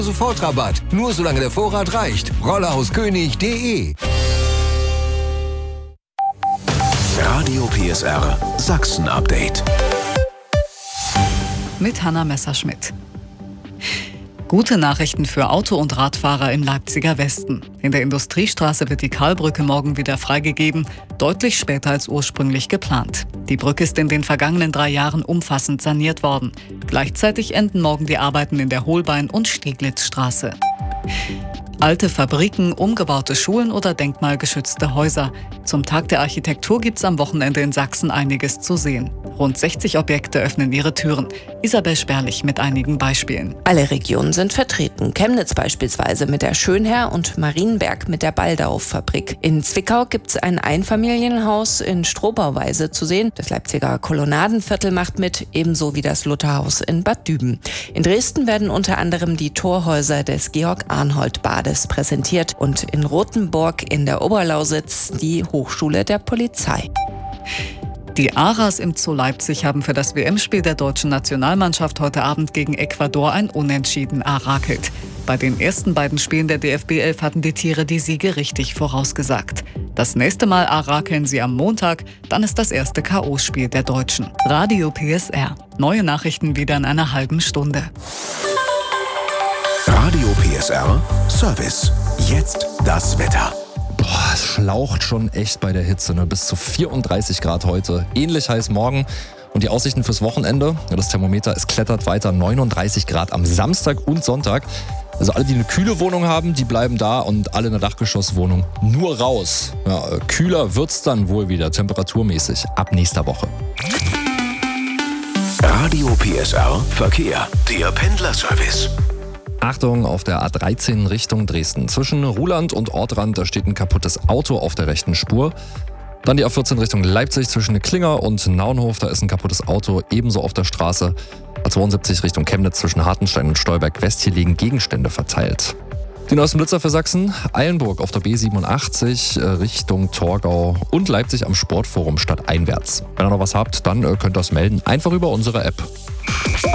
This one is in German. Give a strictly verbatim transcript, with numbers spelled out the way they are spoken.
Sofortrabatt. Nur solange der Vorrat reicht. rollerhauskönig punkt de. Radio P S R Sachsen-Update. Mit Hanna Messerschmidt. Gute Nachrichten für Auto- und Radfahrer im Leipziger Westen. In der Industriestraße wird die Karlbrücke morgen wieder freigegeben, deutlich später als ursprünglich geplant. Die Brücke ist in den vergangenen drei Jahren umfassend saniert worden. Gleichzeitig enden morgen die Arbeiten in der Holbein- und Stieglitzstraße. Alte Fabriken, umgebaute Schulen oder denkmalgeschützte Häuser. Zum Tag der Architektur gibt's am Wochenende in Sachsen einiges zu sehen. Rund sechzig Objekte öffnen ihre Türen. Isabel Sperlich mit einigen Beispielen. Alle Regionen sind vertreten. Chemnitz beispielsweise mit der Schönherr und Marienberg mit der Baldau-Fabrik. In Zwickau gibt's ein Einfamilienhaus in Strohbauweise zu sehen. Das Leipziger Kolonnadenviertel macht mit, ebenso wie das Lutherhaus in Bad Düben. In Dresden werden unter anderem die Torhäuser des Georg-Arnhold-Bades präsentiert und in Rothenburg in der Oberlausitz die Hochschule der Polizei. Die Aras im Zoo Leipzig haben für das W M-Spiel der deutschen Nationalmannschaft heute Abend gegen Ecuador ein Unentschieden errakelt. Bei den ersten beiden Spielen der D F B elf hatten die Tiere die Siege richtig vorausgesagt. Das nächste Mal arakeln sie am Montag, dann ist das erste K O-Spiel der Deutschen. Radio P S R. Neue Nachrichten wieder in einer halben Stunde. Radio P S R Service. Jetzt das Wetter. Boah, es schlaucht schon echt bei der Hitze, ne? Bis zu vierunddreißig Grad heute. Ähnlich heiß morgen. Und die Aussichten fürs Wochenende, ja, das Thermometer, es klettert weiter, neununddreißig Grad am Samstag und Sonntag. Also alle, die eine kühle Wohnung haben, die bleiben da und alle in der Dachgeschosswohnung nur raus. Ja, kühler wird's dann wohl wieder, temperaturmäßig, ab nächster Woche. Radio P S R Verkehr. Der Pendlerservice. Achtung, auf der A dreizehn Richtung Dresden. Zwischen Ruhland und Ortrand, da steht ein kaputtes Auto auf der rechten Spur. Dann die A vierzehn Richtung Leipzig zwischen Klinger und Naunhof, da ist ein kaputtes Auto ebenso auf der Straße. A zweiundsiebzig Richtung Chemnitz zwischen Hartenstein und Stolberg West, hier liegen Gegenstände verteilt. Die neuesten Blitzer für Sachsen: Eilenburg auf der B siebenundachtzig Richtung Torgau und Leipzig am Sportforum stadteinwärts. Wenn ihr noch was habt, dann könnt ihr das melden, einfach über unsere App.